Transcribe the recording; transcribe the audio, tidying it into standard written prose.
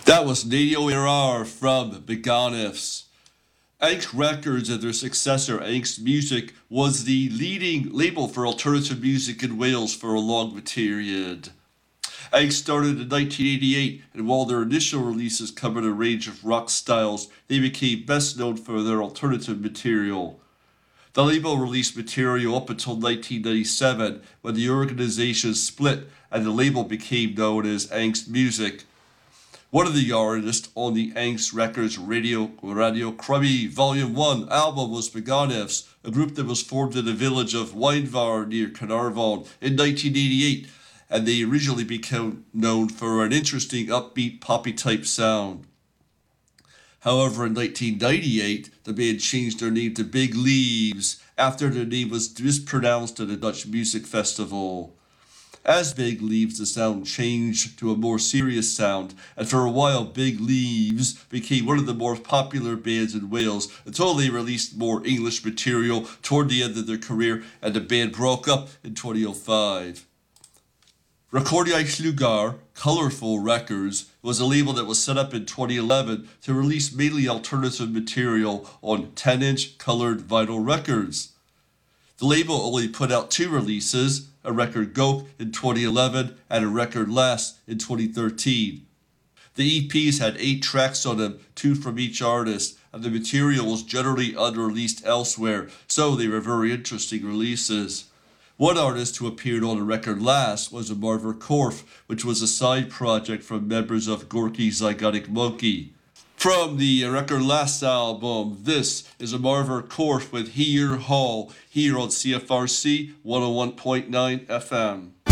That was Nadio Errar from Begonifs. Angst Records and their successor Angst Music was the leading label for alternative music in Wales for a long period. Angst started in 1988, and while their initial releases covered a range of rock styles, they became best known for their alternative material. The label released material up until 1997, when the organization split and the label became known as Angst Music. One of the artists on the Angst Records Radio Crummy Volume 1 album was Begonifs, a group that was formed in the village of Wynvar near Carnarvon in 1988, and they originally became known for an interesting upbeat poppy type sound. However, in 1998, the band changed their name to Big Leaves after their name was mispronounced at a Dutch music festival. As Big Leaves, the sound changed to a more serious sound, and for a while Big Leaves became one of the more popular bands in Wales until they released more English material toward the end of their career and the band broke up in 2005. Recordiaich Lugar, Colorful Records, was a label that was set up in 2011 to release mainly alternative material on 10-inch colored vinyl records. The label only put out 2 releases, a record Goke in 2011 and a record Last in 2013. The EPs had 8 tracks on them, 2 from each artist, and the material was generally unreleased elsewhere, so they were very interesting releases. One artist who appeared on the record Last was Marver Korf, which was a side project from members of Gorky Zygotic Monkey. From the record Last album, this is a Marver Korf with Here Hall, here on CFRC 101.9 FM.